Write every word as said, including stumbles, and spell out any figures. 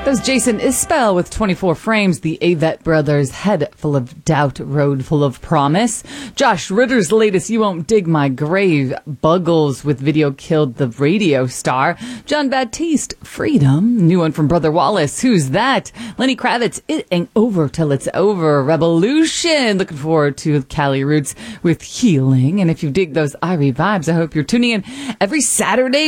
That was Jason Isbell with twenty-four frames. The Avett Brothers, Head Full of Doubt, Road Full of Promise. Josh Ritter's latest You Won't Dig My Grave. Buggles with Video Killed the Radio Star. John Baptiste, Freedom. New one from Brother Wallace, Who's That? Lenny Kravitz, It Ain't Over Till It's Over. Revolution. Looking forward to Cali Roots with Healing. And if you dig those Irie vibes, I hope you're tuning in every Saturday